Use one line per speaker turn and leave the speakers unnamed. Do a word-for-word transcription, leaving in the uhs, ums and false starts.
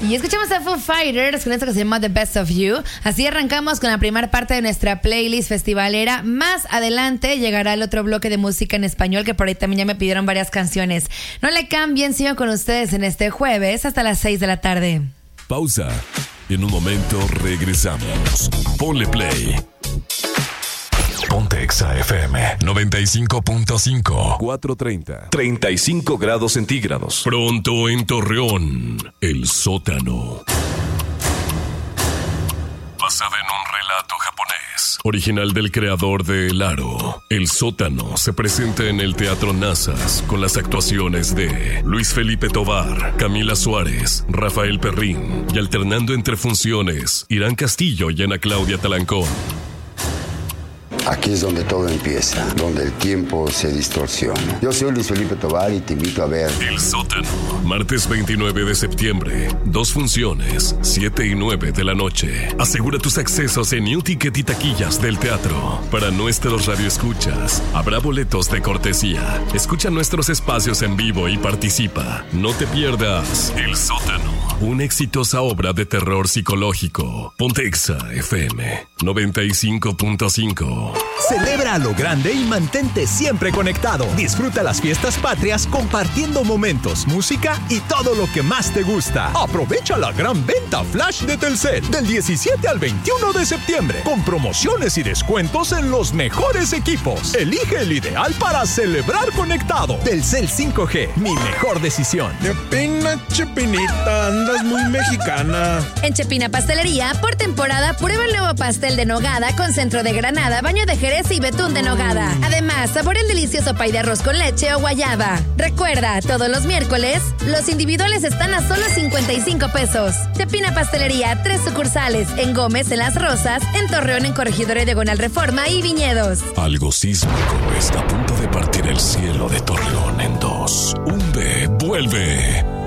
Y escuchamos a Foo Fighters con esto que se llama The Best of You. Así arrancamos con la primera parte de nuestra playlist festivalera. Más adelante llegará el otro bloque de música en español, que por ahí también ya me pidieron varias canciones. No le cambien, sigo con ustedes en este jueves hasta las seis de la tarde.
Pausa. En un momento regresamos. Ponle play. Ponte Exa F M noventa y cinco punto cinco. cuatro treinta. treinta y cinco grados centígrados. Pronto en Torreón, El Sótano. Basada en un relato japonés, original del creador de El Aro. El Sótano se presenta en el Teatro Nazas con las actuaciones de Luis Felipe Tovar, Camila Suárez, Rafael Perrín y alternando entre funciones Irán Castillo y Ana Claudia Talancón.
Aquí es donde todo empieza, donde el tiempo se distorsiona. Yo soy Luis Felipe Tovar y te invito a ver
El Sótano, martes veintinueve de septiembre. Dos funciones, siete y nueve de la noche. Asegura tus accesos en New Ticket y taquillas del teatro. Para nuestros radioescuchas, habrá boletos de cortesía. Escucha nuestros espacios en vivo y participa. No te pierdas El Sótano, una exitosa obra de terror psicológico. Ponte Exa F M noventa y cinco punto cinco.
Celebra a lo grande y mantente siempre conectado. Disfruta las fiestas patrias compartiendo momentos, música y todo lo que más te gusta. Aprovecha la gran venta flash de Telcel del diecisiete al veintiuno de septiembre con promociones y descuentos en los mejores equipos. Elige el ideal para celebrar conectado. Telcel cinco G, mi mejor decisión.
Chepina, Chepinita, andas muy mexicana.
En Chepina Pastelería, por temporada, prueba el nuevo pastel de nogada con centro de granada, baño de jerez y betún de nogada. Además, sabor el delicioso pay de arroz con leche o guayaba. Recuerda, todos los miércoles, los individuales están a solo cincuenta y cinco pesos. Chepina Pastelería, tres sucursales. En Gómez, en Las Rosas, en Torreón, en Corregidora y Diagonal Reforma y Viñedos.
Algo sísmico está a punto de partir el cielo de Torreón en dos. Un B vuelve.